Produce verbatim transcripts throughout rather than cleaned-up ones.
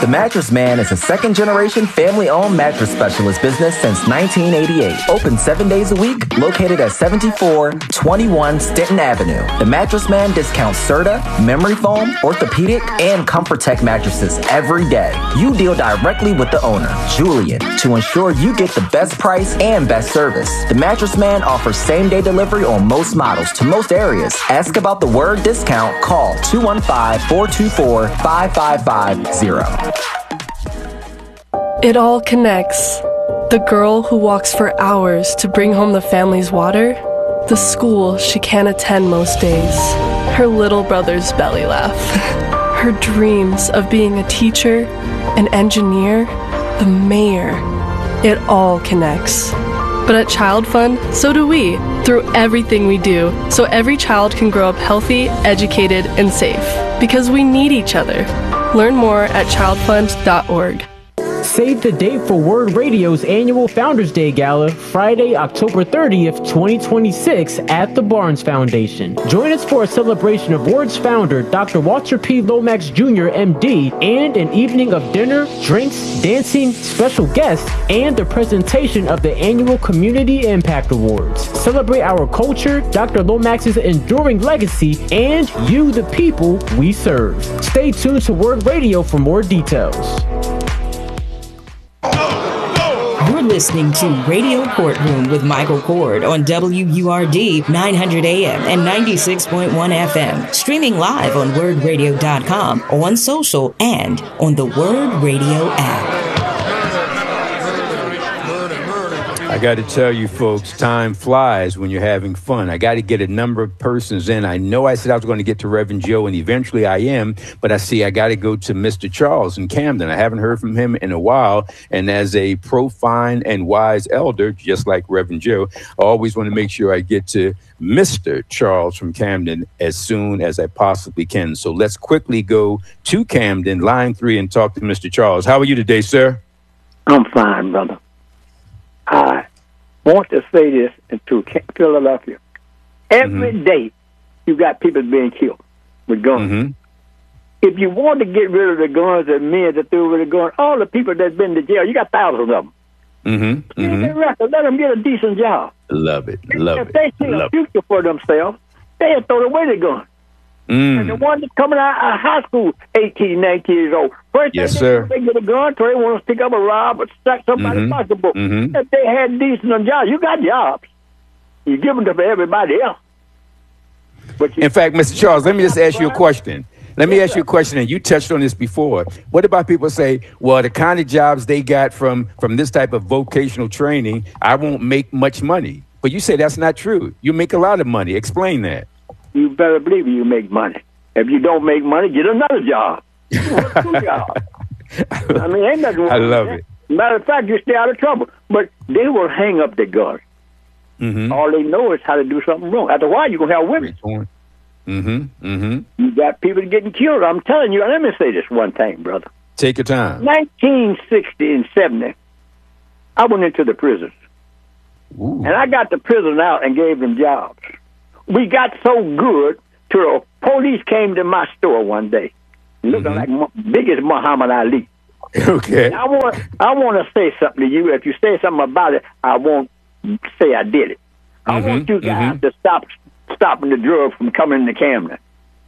The Mattress Man is a second-generation family-owned mattress specialist business since nineteen eighty-eight. Open seven days a week, located at seventy-four twenty-one Stanton Avenue. The Mattress Man discounts Serta, memory foam, orthopedic, and ComfortTech mattresses every day. You deal directly with the owner, Julian, to ensure you get the best price and best service. The Mattress Man offers same-day delivery on most models to most areas. Ask about the word discount. Call two one five, four two four, five five five zero. It all connects. The girl who walks for hours to bring home the family's water, the school she can't attend most days, her little brother's belly laugh, her dreams of being a teacher, an engineer, the mayor. It all connects. But at Child Fund, so do we, through everything we do, so every child can grow up healthy, educated, and safe. Because we need each other. Learn more at child fund dot org. Save the date for Word Radio's annual Founders Day Gala, Friday, October thirtieth, twenty twenty-six, at the Barnes Foundation. Join us for a celebration of Word's founder, Doctor Walter P. Lomax Junior, M D, and an evening of dinner, drinks, dancing, special guests, and the presentation of the annual Community Impact Awards. Celebrate our culture, Doctor Lomax's enduring legacy, and you, the people we serve. Stay tuned to Word Radio for more details. You're listening to Radio Courtroom with Michael Cord on W U R D nine hundred A M and ninety-six point one F M. Streaming live on word radio dot com, on social, and on the Word Radio app. I got to tell you, folks, time flies when you're having fun. I got to get a number of persons in. I know I said I was going to get to Reverend Joe, and eventually I am, but I see I got to go to Mister Charles in Camden. I haven't heard from him in a while, and as a profine and wise elder, just like Reverend Joe, I always want to make sure I get to Mister Charles from Camden as soon as I possibly can. So let's quickly go to Camden, line three, and talk to Mister Charles. How are you today, sir? I'm fine, brother. I want to say this to Philadelphia. Every mm-hmm. day, you got people being killed with guns. Mm-hmm. If you want to get rid of the guns and men that threw with the guns, all the people that's been to jail, you got thousands of them. Mm-hmm. Mm-hmm. Record, let them get a decent job. Love it. Love if it. If they see Love a future it. for themselves, they'll throw away the gun. Mm. And the one that's coming out of high school, eighteen, nineteen years old, first yes, thing sir. they get a gun, so they want to pick up a rob or stack somebody's mm-hmm. pocketbook. Mm-hmm. If they had decent jobs, you got jobs. You give them to everybody else. But you, in fact, Mister Charles, let me just ask you a question. Let me ask you a question, and you touched on this before. What about people say, well, the kind of jobs they got from, from this type of vocational training, I won't make much money. But you say that's not true. You make a lot of money. Explain that. You better believe you make money. If you don't make money, get another job. Work two jobs. I mean, ain't nothing wrong I love with it. that. Matter of fact, you stay out of trouble. But they will hang up their guns. Mm-hmm. All they know is how to do something wrong. After a while, you're going to have women. Mm-hmm. Mm-hmm. You got people getting killed. I'm telling you, let me say this one thing, brother. Take your time. nineteen sixty and seventy, I went into the prisons. Ooh. And I got the prison out and gave them jobs. We got so good till the police came to my store one day, looking mm-hmm. like big as Muhammad Ali. Okay. I want I want to say something to you. If you say something about it, I won't say I did it. I mm-hmm. want you guys mm-hmm. to stop stopping the drugs from coming to Camden.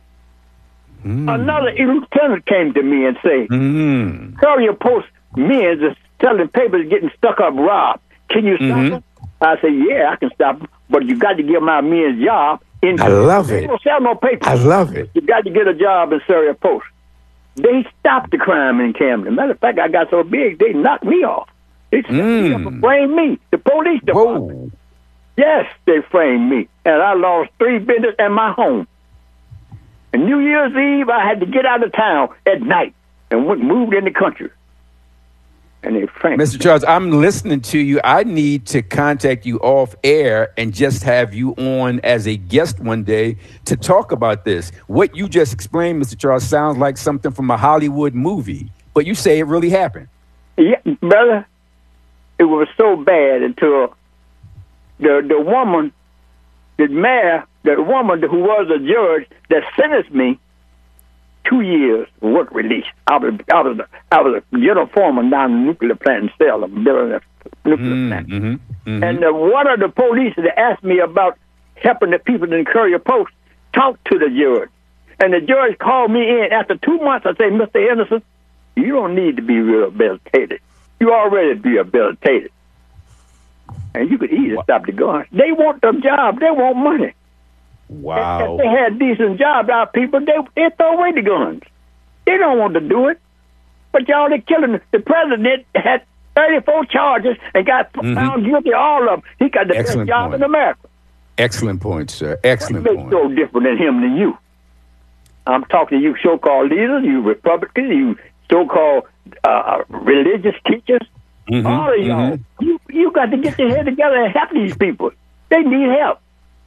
Mm. Another lieutenant came to me and say, mm. Courier Post men is selling papers getting stuck up robbed. Can you stop mm-hmm. them? I say, yeah, I can stop them, but you got to give my men a job. In I love it. They don't sell no papers. I love it. You got to get a job in Surrey Post. They stopped the crime in Camden. Matter of fact, I got so big, they knocked me off. They mm. framed me. The police department. Whoa. Yes, they framed me. And I lost three business and my home. And New Year's Eve, I had to get out of town at night and went, moved in the country. And they framed Mister Charles, I'm listening to you. I need to contact you off air and just have you on as a guest one day to talk about this. What you just explained, Mister Charles, sounds like something from a Hollywood movie, but you say it really happened. Yeah, brother, it was so bad until the the woman, the mayor, the woman who was a judge that sentenced me, two years work release. I was, I was, I was a general foreman down in the nuclear plant in Salem, building a nuclear Mm, plant. mm-hmm, mm-hmm. And uh, one of the police that asked me about helping the people in Courier Post talked to the judge. And the judge called me in. After two months, I said, Mister Henderson, you don't need to be rehabilitated. You already rehabilitated. And you could easily wow. stop the guns. They want the job. They want money. Wow. If, if they had decent jobs, our people, they, they throw away the guns. They don't want to do it. But y'all, they're killing them. The president had thirty-four charges and got mm-hmm. found guilty of all of them. He got the Excellent best job point. in America. Excellent point, sir. Excellent what point. What makes so different than him than you? I'm talking to you so-called leaders, you Republicans, you so-called uh, religious teachers. Mm-hmm, all of y'all, mm-hmm. you you got to get your head together and help these people. They need help.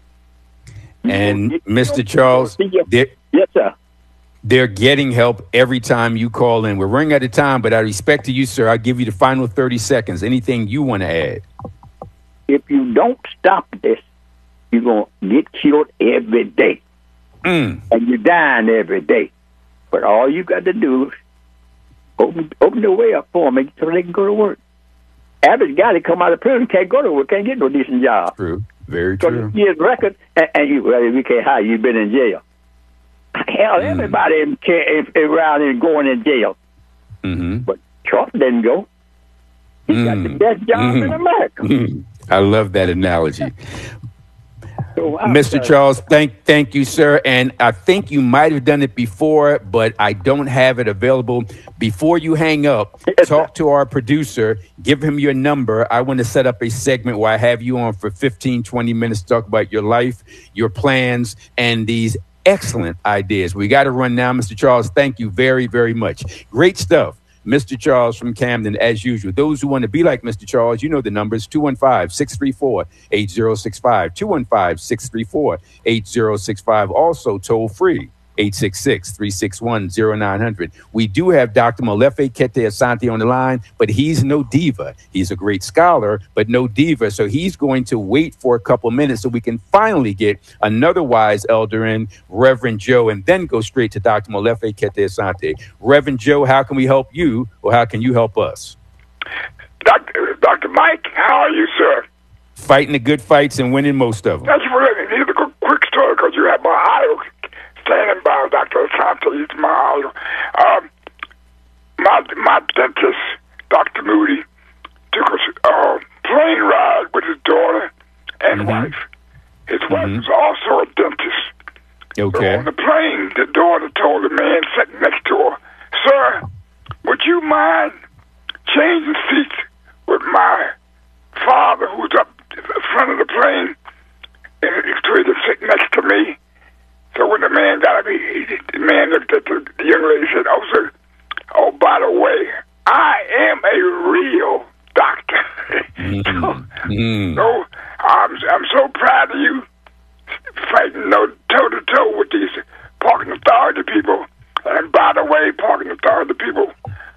And you, Mister you Charles, yes, sir. They're getting help every time you call in. We're running out of time, but out of respect to you, sir, I'll give you the final thirty seconds. Anything you want to add? If you don't stop this, you're going to get killed every day. Mm. And you're dying every day. But all you got to do is open, open the way up for them so they can go to work. Average guy that come out of prison can't go to work, can't get no decent job. True. Very true. Because his record, and, and you, well, we can't hire you, you've been in jail. Hell, mm. everybody is, is around and going in jail. Mm-hmm. But Trump didn't go. He mm. got the best job mm-hmm. in America. Mm-hmm. I love that analogy. So Mister Charles, thank thank you, sir. And I think you might have done it before, but I don't have it available. Before you hang up, talk to our producer, give him your number. I want to set up a segment where I have you on for fifteen, twenty minutes to talk about your life, your plans, and these excellent ideas. We got to run now. Mister Charles, thank you very, very much. Great stuff. Mister Charles from Camden, as usual. Those who want to be like Mister Charles, you know the numbers, two one five, six three four, eight zero six five, two one five, six three four, eight zero six five. Also toll free, eight six six, three six one, zero nine zero zero. We do have Doctor Molefi Kete Asante on the line, but he's no diva. He's a great scholar, but no diva. So he's going to wait for a couple minutes so we can finally get another wise elder in, Reverend Joe, and then go straight to Doctor Molefi Kete Asante. Reverend Joe, how can we help you, or how can you help us? Doctor Doctor Mike, how are you, sir? Fighting the good fights and winning most of them. Thank you for letting me. Here's a quick, quick story, because you have my idol standing by, Doctor Asante. He's my idol. Um, my, my dentist, Doctor Moody, took a uh, plane ride with his daughter and mm-hmm. wife. His mm-hmm. wife was also a dentist. Okay. So on the plane, the daughter told the man sitting next to her, "Sir, would you mind changing seats with my father, who's up in the front of the plane, and he's sitting next to me?" So when the man got up, he, he, the man looked at the, the young lady and said, "Oh, sir, oh, by the way, I am a real doctor." mm-hmm. so, mm. so I'm, I'm so proud of you, fighting no toe-to-toe with these parking authority people. And by the way, parking authority people,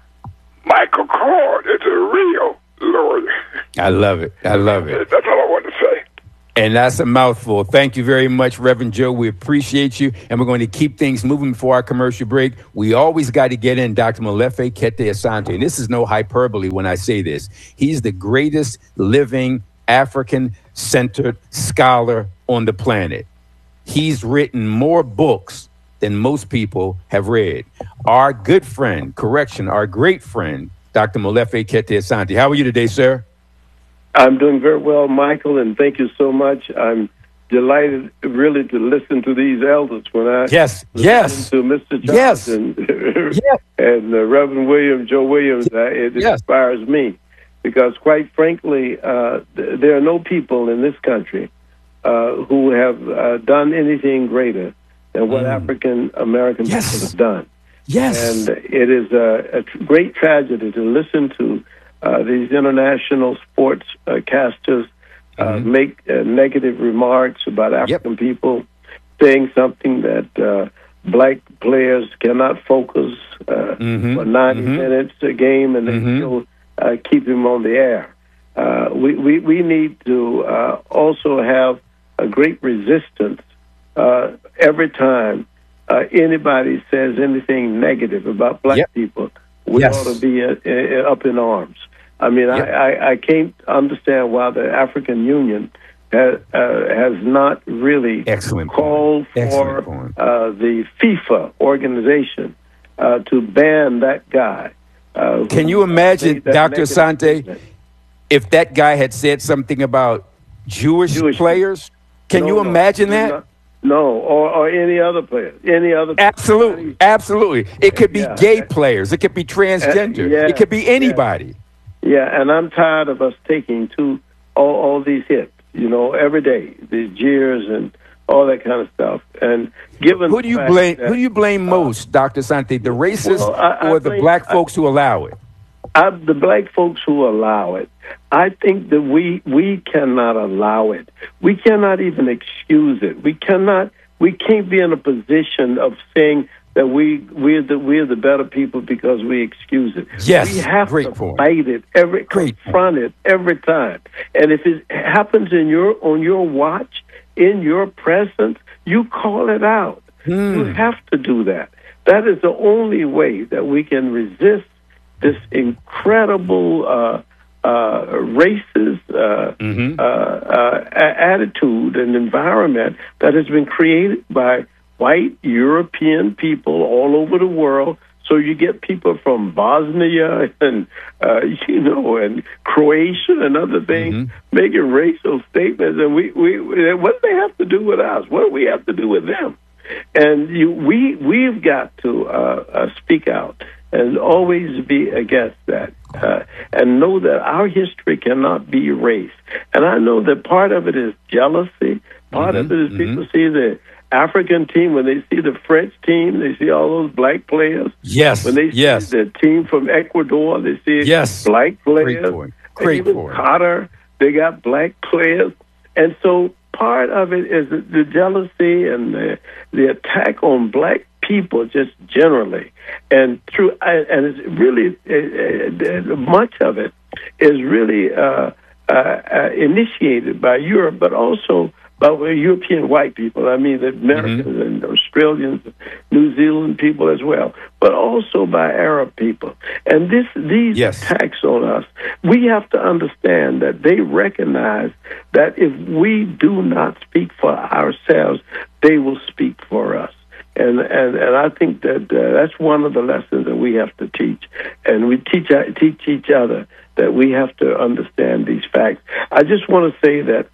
Michael Cord is a real lawyer. I love it. I love it. That's all I want to say. And that's a mouthful. Thank you very much, Reverend Joe. We appreciate you. And we're going to keep things moving before our commercial break. We always got to get in Doctor Molefi Kete Asante. And this is no hyperbole when I say this. He's the greatest living African-centered scholar on the planet. He's written more books than most people have read. Our good friend, correction, our great friend, Doctor Molefi Kete Asante. How are you today, sir? I'm doing very well, Michael, and thank you so much. I'm delighted, really, to listen to these elders when I yes, yes, to Mister Johnson yes. and, yes. and uh, Reverend William, Joe Williams. Uh, it yes. inspires me because, quite frankly, uh, th- there are no people in this country uh, who have uh, done anything greater than what mm. African American yes. people have done. Yes, and it is a, a tr- great tragedy to listen to Uh, these international sports uh, casters uh, mm-hmm. make uh, negative remarks about African yep. people, saying something that uh, black players cannot focus uh, mm-hmm. for ninety mm-hmm. minutes a game, and they mm-hmm. still uh, keep him on the air. Uh, we, we, we need to uh, also have a great resistance uh, every time uh, anybody says anything negative about black yep. people, we yes. ought to be uh, uh, up in arms. I mean, yep. I, I, I can't understand why the African Union has, uh, has not really Excellent called point. for Excellent uh, the FIFA organization uh, to ban that guy. Uh, Can you imagine, Doctor Asante, statement. if that guy had said something about Jewish, Jewish players? Can no, you imagine no, that? Not, no, or, or any other player, any other. Absolutely, absolutely. It could be yeah. gay players. It could be transgender. Uh, yeah, it could be anybody. Yeah. yeah, and I'm tired of us taking to all, all these hits, you know, every day, these jeers and all that kind of stuff. And given who do you blame? That, who do you blame most, uh, Doctor Asante? The racists well, I, I or the blame, black folks I, who allow it? I, the black folks who allow it. I think that we we cannot allow it. We cannot even excuse it. We cannot. We can't be in a position of saying that we we're the we're the better people because we excuse it. Yes, we have great to point. fight it every great confront point. it every time. And if it happens in your on your watch, in your presence, you call it out. Hmm. You have to do that. That is the only way that we can resist this incredible uh, uh, racist uh, mm-hmm. uh, uh, attitude and environment that has been created by white European people all over the world. So you get people from Bosnia and, uh, you know, and Croatia and other things mm-hmm. making racial statements. And we, we, what do they have to do with us? What do we have to do with them? And you, we, we've got to uh, uh, speak out and always be against that, uh, and know that our history cannot be erased. And I know that part of it is jealousy. Part mm-hmm. of it is mm-hmm. people see the African team, when they see the French team, they see all those black players. Yes, When they yes. see the team from Ecuador, they see yes. black players. Great point. Great even point. Qatar, they got black players. And so part of it is the, the jealousy and the, the attack on black people just generally. And through and it's really uh, uh, much of it is really uh, uh, uh, initiated by Europe, but also by European white people. I mean, the Americans mm-hmm. and Australians, New Zealand people as well, but also by Arab people. And this these yes. attacks on us, we have to understand that they recognize that if we do not speak for ourselves, they will speak for us. And and, and I think that uh, that's one of the lessons that we have to teach. And we teach teach each other that we have to understand these facts. I just want to say that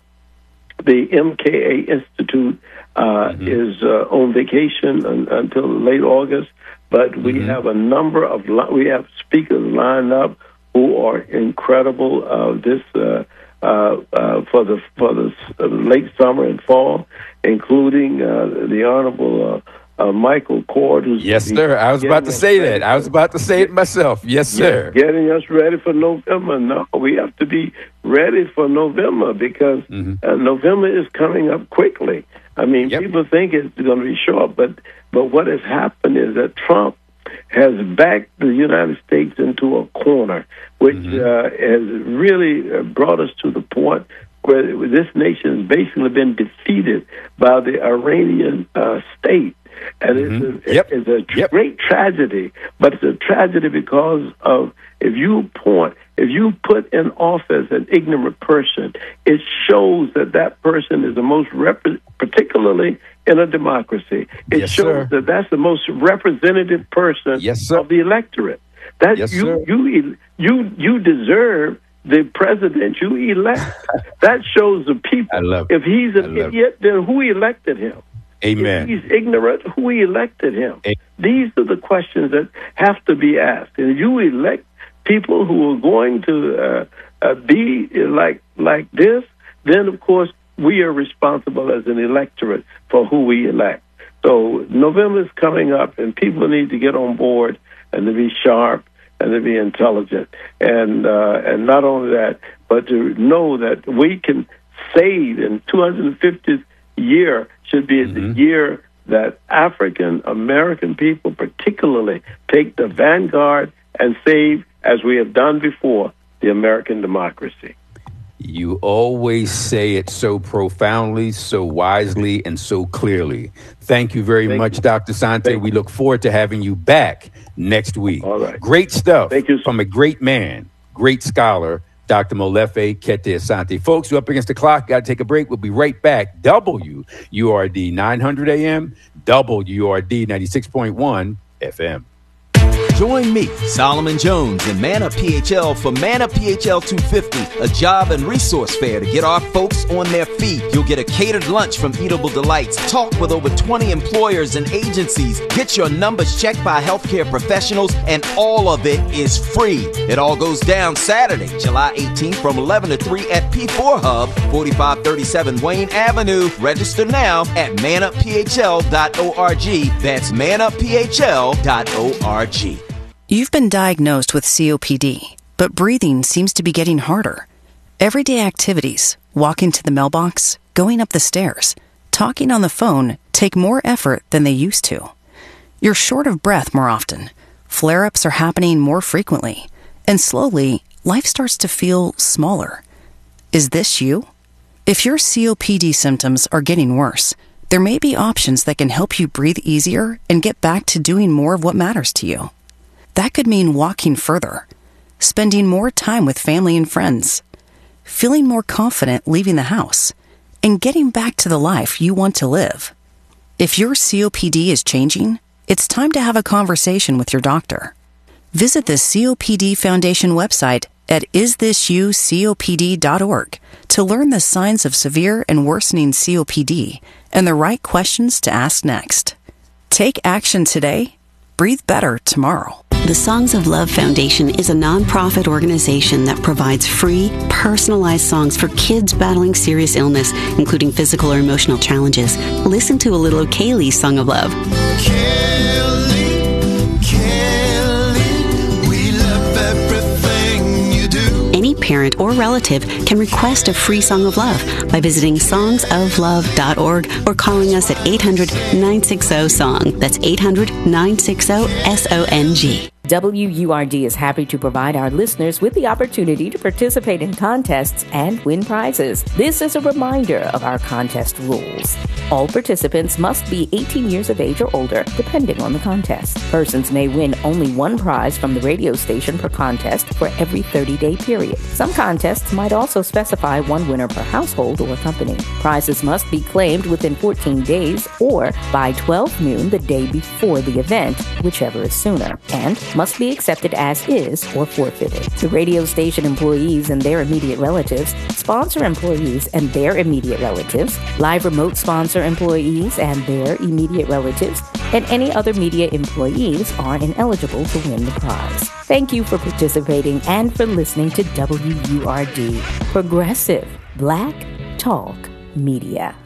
the M K A Institute uh, mm-hmm. is uh, on vacation un- until late August, but we mm-hmm. have a number of li- we have speakers lined up who are incredible. Uh, this uh, uh, uh, for the for the uh, late summer and fall, including uh, the Honorable. Uh, Uh, Michael Cord, who's yes, sir. I was about to say that. I was about to say it myself. Yes, sir. Yeah, getting us ready for November. No, we have to be ready for November because mm-hmm. uh, November is coming up quickly. I mean, yep. people think it's going to be short, but but what has happened is that Trump has backed the United States into a corner, which mm-hmm. uh, has really brought us to the point where this nation has basically been defeated by the Iranian uh, state. And mm-hmm. it's a, yep. it's a yep. great tragedy, but it's a tragedy because of if you point, if you put in office an ignorant person, it shows that that person is the most, rep- particularly in a democracy, it yes, shows sir. that that's the most representative person yes, sir. of the electorate. That yes, you, sir. you, you, you deserve the president you elect. That shows the people. I love if he's an idiot, it. then who elected him? Amen. If he's ignorant, who elected him? Amen. These are the questions that have to be asked. And if you elect people who are going to uh, uh, be like like this, then, of course, we are responsible as an electorate for who we elect. So November is coming up, and people need to get on board and to be sharp and to be intelligent. And, uh, and not only that, but to know that we can save in two hundred fiftieth year should be mm-hmm. the year that African American people particularly take the vanguard and save, as we have done before, the American democracy. You always say it so profoundly, so wisely, and so clearly. Thank you very Thank much, you. Doctor Sante. Thank we look forward to having you back next week. All right. Great stuff Thank you. From a great man, great scholar, Doctor Molefi Kete Asante. Folks, we're up against the clock. Got to take a break. We'll be right back. W U R D nine hundred A M, W U R D ninety-six point one F M. Join me, Solomon Jones, and Man Up P H L for Man Up P H L two fifty, a job and resource fair to get our folks on their feet. You'll get a catered lunch from Eatable Delights, talk with over twenty employers and agencies, get your numbers checked by healthcare professionals, and all of it is free. It all goes down Saturday, July eighteenth from eleven to three at P four Hub, forty-five thirty-seven Wayne Avenue. Register now at man up p h l dot org. That's man up p h l dot org. You've been diagnosed with C O P D, but breathing seems to be getting harder. Everyday activities, walking to the mailbox, going up the stairs, talking on the phone take more effort than they used to. You're short of breath more often. Flare-ups are happening more frequently. And slowly, life starts to feel smaller. Is this you? If your C O P D symptoms are getting worse, there may be options that can help you breathe easier and get back to doing more of what matters to you. That could mean walking further, spending more time with family and friends, feeling more confident leaving the house, and getting back to the life you want to live. If your C O P D is changing, it's time to have a conversation with your doctor. Visit the C O P D Foundation website at is this you C O P D dot org to learn the signs of severe and worsening C O P D and the right questions to ask next. Take action today. Breathe better tomorrow. The Songs of Love Foundation is a nonprofit organization that provides free, personalized songs for kids battling serious illness, including physical or emotional challenges. Listen to a little of Kaylee's Song of Love. Kaylee, Kaylee, we love everything you do. Any parent or relative can request a free Song of Love by visiting songs of love dot org or calling us at eight hundred nine sixty song. That's eight hundred nine sixty S O N G. W U R D is happy to provide our listeners with the opportunity to participate in contests and win prizes. This is a reminder of our contest rules. All participants must be eighteen years of age or older, depending on the contest. Persons may win only one prize from the radio station per contest for every thirty-day period. Some contests might also specify one winner per household or company. Prizes must be claimed within fourteen days or by twelve noon the day before the event, whichever is sooner, and must be accepted as is or forfeited. The radio station employees and their immediate relatives, sponsor employees and their immediate relatives, live remote sponsor employees and their immediate relatives, and any other media employees are ineligible to win the prize. Thank you for participating and for listening to W U R D, Progressive Black Talk Media.